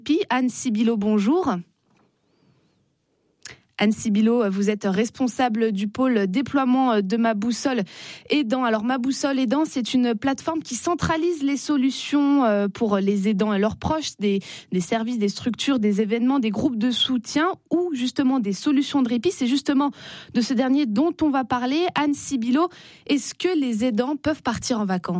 Anne Sibilo, bonjour. Anne Sibilo, vous êtes responsable du pôle déploiement de Ma Boussole Aidant. Alors, Ma Boussole Aidant, c'est une plateforme qui centralise les solutions pour les aidants et leurs proches, des services, des structures, des événements, des groupes de soutien ou justement des solutions de répit. C'est justement de ce dernier dont on va parler. Anne Sibilo, est-ce que les aidants peuvent partir en vacances ?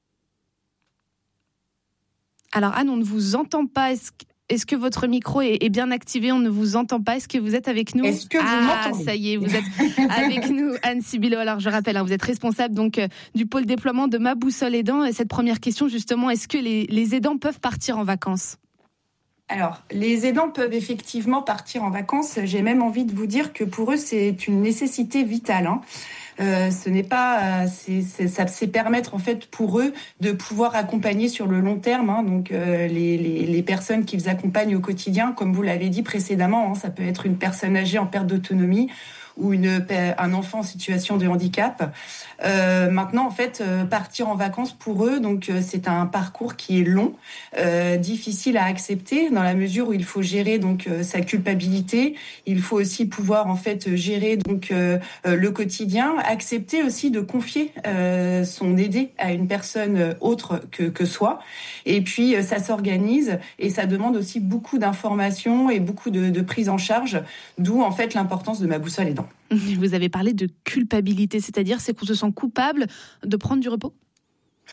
Alors Anne, on ne vous entend pas. Est-ce que votre micro est bien activé ? On ne vous entend pas. Est-ce que vous êtes avec nous ? Est-ce que vous m'entendez ? Ça y est, vous êtes avec nous, Anne Sibilo. Alors, je rappelle, vous êtes responsable donc du pôle déploiement de Ma Boussole Aidant. Et cette première question, justement, est-ce que les aidants peuvent partir en vacances ? Alors, les aidants peuvent effectivement partir en vacances. J'ai même envie de vous dire que pour eux, c'est une nécessité vitale. Ce n'est pas, c'est permettre en fait pour eux de pouvoir accompagner sur le long terme. Donc les personnes qu'ils accompagnent au quotidien, comme vous l'avez dit précédemment, ça peut être une personne âgée en perte d'autonomie ou un enfant en situation de handicap. Maintenant, en fait, partir en vacances pour eux, donc c'est un parcours qui est long, difficile à accepter dans la mesure où il faut gérer donc sa culpabilité. Il faut aussi pouvoir en fait gérer donc le quotidien, accepter aussi de confier son aidé à une personne autre que soi. Et puis ça s'organise et ça demande aussi beaucoup d'informations et beaucoup de prise en charge, d'où en fait l'importance de Ma Boussole Aidant. Vous avez parlé de culpabilité, c'est-à-dire c'est qu'on se sent coupable de prendre du repos ?